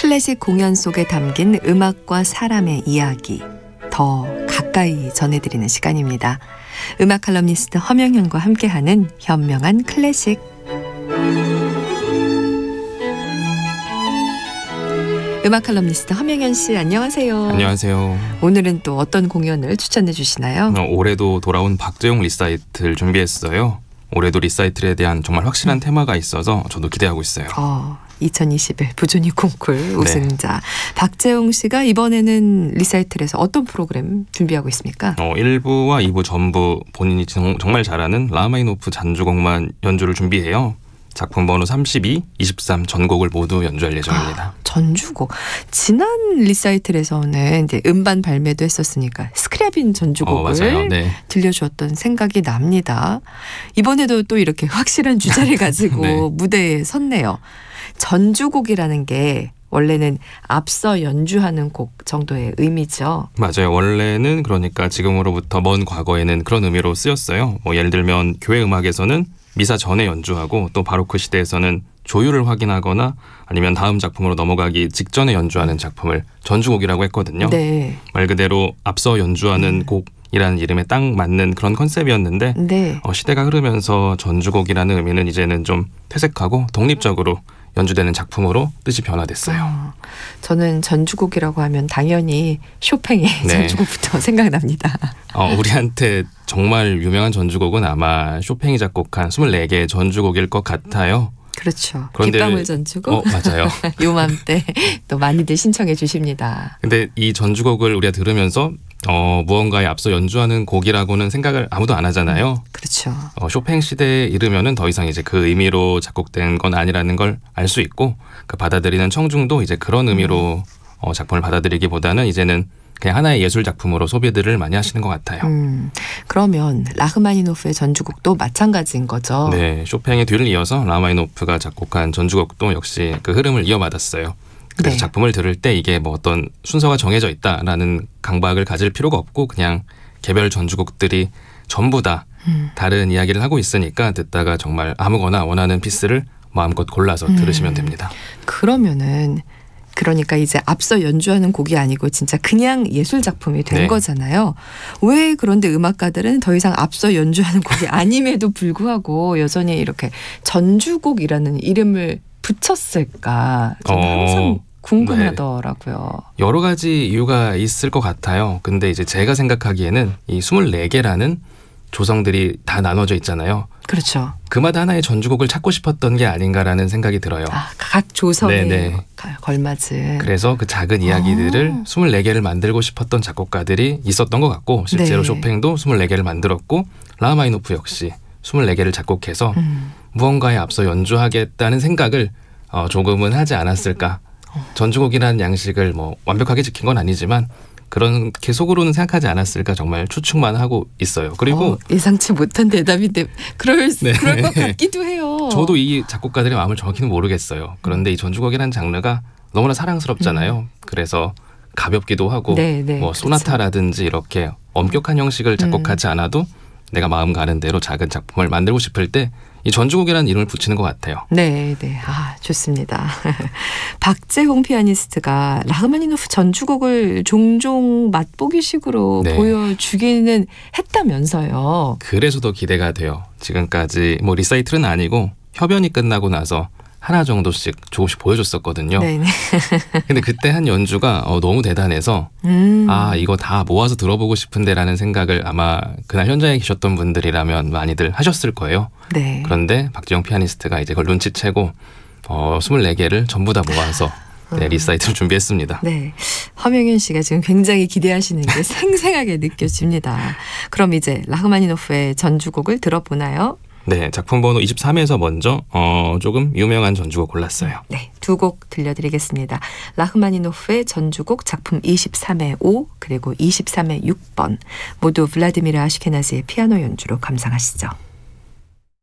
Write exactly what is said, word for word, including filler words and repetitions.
클래식 공연 속에 담긴 음악과 사람의 이야기 더 가까이 전해드리는 시간입니다. 음악 칼럼니스트 허명현과 함께하는 현명한 클래식. 음악 칼럼니스트 허명현 씨, 안녕하세요. 안녕하세요. 오늘은 또 어떤 공연을 추천해 주시나요? 어, 올해도 돌아온 박재홍 리사이틀 준비했어요. 올해도 리사이틀에 대한 정말 확실한 음. 테마가 있어서 저도 기대하고 있어요. 어, 이천이십일 부조니 콩쿨 우승자 네. 박재홍 씨가 이번에는 리사이틀에서 어떤 프로그램 준비하고 있습니까? 어, 일 부와 이 부 전부 본인이 정, 정말 잘하는 라흐마니노프 잔주곡만 연주를 준비해요. 작품 번호 삼십이, 이십삼 전곡을 모두 연주할 예정입니다. 아, 전주곡. 지난 리사이틀에서는 이제 음반 발매도 했었으니까 스크랴빈 전주곡을 어, 네. 들려주었던 생각이 납니다. 이번에도 또 이렇게 확실한 주제를 가지고 네. 무대에 섰네요. 전주곡이라는 게 원래는 앞서 연주하는 곡 정도의 의미죠. 맞아요. 원래는 그러니까 지금으로부터 먼 과거에는 그런 의미로 쓰였어요. 뭐 예를 들면 교회 음악에서는 미사 전에 연주하고 또 바로크 시대에서는 조율을 확인하거나 아니면 다음 작품으로 넘어가기 직전에 연주하는 작품을 전주곡이라고 했거든요. 네. 말 그대로 앞서 연주하는 음. 곡이라는 이름에 딱 맞는 그런 컨셉이었는데 네. 어, 시대가 흐르면서 전주곡이라는 의미는 이제는 좀 퇴색하고 독립적으로 연주되는 작품으로 뜻이 변화됐어요. 어, 저는 전주곡이라고 하면 당연히 쇼팽의 네. 전주곡부터 생각납니다. 어, 우리한테 정말 유명한 전주곡은 아마 쇼팽이 작곡한 스물네 개의 전주곡일 것 같아요. 그렇죠. 그런데, 빗방울 전주곡. 어, 맞아요. 요맘때 또 많이들 신청해 주십니다. 근데 이 전주곡을 우리가 들으면서 어, 무언가에 앞서 연주하는 곡이라고는 생각을 아무도 안 하잖아요. 그렇죠. 어, 쇼팽 시대에 이르면은 더 이상 이제 그 의미로 작곡된 건 아니라는 걸 알 수 있고 그 받아들이는 청중도 이제 그런 의미로 음. 어, 작품을 받아들이기보다는 이제는 그냥 하나의 예술 작품으로 소비들을 많이 하시는 것 같아요. 음, 그러면 라흐마니노프의 전주곡도 마찬가지인 거죠? 네, 쇼팽의 뒤를 이어서 라흐마니노프가 작곡한 전주곡도 역시 그 흐름을 이어받았어요. 그래서 네. 작품을 들을 때 이게 뭐 어떤 순서가 정해져 있다라는 강박을 가질 필요가 없고 그냥 개별 전주곡들이 전부 다 음. 다른 이야기를 하고 있으니까 듣다가 정말 아무거나 원하는 피스를 마음껏 골라서 음. 들으시면 됩니다. 그러면은 그러니까 이제 앞서 연주하는 곡이 아니고 진짜 그냥 예술 작품이 된 네. 거잖아요. 왜 그런데 음악가들은 더 이상 앞서 연주하는 곡이 아님에도 불구하고 여전히 이렇게 전주곡이라는 이름을 붙였을까? 저는 어, 항상 궁금하더라고요. 네. 여러 가지 이유가 있을 것 같아요. 근데 이제 제가 생각하기에는 이 스물네 개라는 조성들이 다 나눠져 있잖아요. 그렇죠. 그마다 하나의 전주곡을 찾고 싶었던 게 아닌가라는 생각이 들어요. 아, 각 조성에 네네. 걸맞은. 그래서 그 작은 이야기들을 오. 스물네 개를 만들고 싶었던 작곡가들이 있었던 것 같고 실제로 네. 쇼팽도 스물네 개를 만들었고 라흐마니노프 역시 스물네 개를 작곡해서 음. 무언가에 앞서 연주하겠다는 생각을 어, 조금은 하지 않았을까. 전주곡이라는 양식을 뭐 완벽하게 지킨 건 아니지만 그렇게 속으로는 생각하지 않았을까 정말 추측만 하고 있어요. 그리고 어, 예상치 못한 대답인데 그럴, 네. 그럴 것 같기도 해요. 저도 이 작곡가들의 마음을 정확히는 모르겠어요. 그런데 이 전주곡이라는 장르가 너무나 사랑스럽잖아요. 음. 그래서 가볍기도 하고 네, 네, 뭐 소나타라든지 그렇죠. 이렇게 엄격한 형식을 작곡하지 음. 않아도 내가 마음 가는 대로 작은 작품을 만들고 싶을 때 이 전주곡이라는 이름을 붙이는 것 같아요. 네, 네, 아 좋습니다. 박재홍 피아니스트가 라흐마니노프 전주곡을 종종 맛보기식으로 네. 보여주기는 했다면서요. 그래서 더 기대가 돼요. 지금까지 뭐 리사이틀은 아니고 협연이 끝나고 나서 하나 정도씩 조금씩 보여줬었거든요. 네네. 근데 그때 한 연주가 어, 너무 대단해서 음. 아 이거 다 모아서 들어보고 싶은데라는 생각을 아마 그날 현장에 계셨던 분들이라면 많이들 하셨을 거예요. 네. 그런데 박재홍 피아니스트가 이제 그걸 눈치채고 어, 스물네 개를 전부 다 모아서 네, 리사이트를 준비했습니다. 네, 허명현 씨가 지금 굉장히 기대하시는 게 생생하게 느껴집니다. 그럼 이제 라흐마니노프의 전주곡을 들어보나요? 네, 작품 번호 이십삼에서 먼저 어, 조금 유명한 전주곡 골랐어요. 네, 두 곡 들려드리겠습니다. 라흐마니노프의 전주곡 작품 이십삼의 오 그리고 이십삼의 육 번 모두 블라디미르 아시케나즈의 피아노 연주로 감상하시죠.